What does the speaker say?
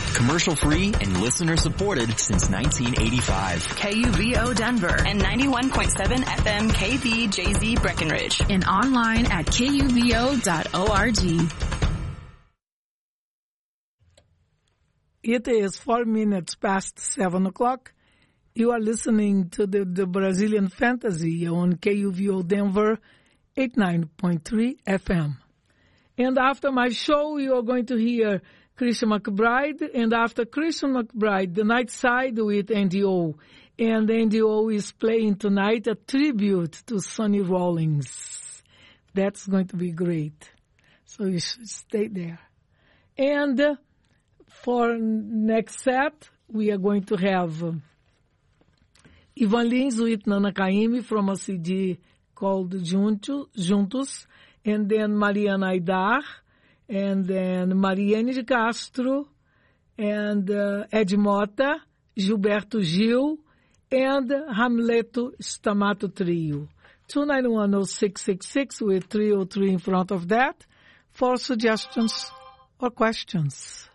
Commercial-free and listener-supported since 1985. KUVO Denver and 91.7 FM KVJZ Breckenridge. And online at kuvo.org. It is 4 minutes past 7 o'clock. You are listening to the Brazilian Fantasy on KUVO Denver 89.3 FM. And after my show, you are going to hear Christian McBride. And after Christian McBride, The Night Side with Andy O. And Andy O is playing tonight a tribute to Sonny Rollins. That's going to be great. So you should stay there. And for next set, we are going to have Ivan Lins with Nana Caymmi from a CD called Juntos, and then Mariana Aidar, and then Mariane de Castro, and Ed Mota, Gilberto Gil, and Hamleto Stamato Trio. 2910666 with 303 in front of that for suggestions or questions.